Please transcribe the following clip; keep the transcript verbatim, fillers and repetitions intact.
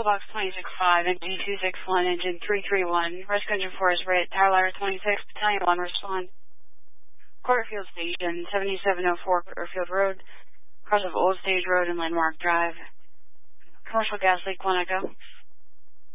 Box two six five, N G two six one, Engine three three one, Rescue Engine four is read, Tower Ladder twenty-six, Battalion one, respond. Quarterfield Station, seventy-seven oh four Quarterfield Road, cross of Old Stage Road and Landmark Drive. Commercial gas leak, one Echo.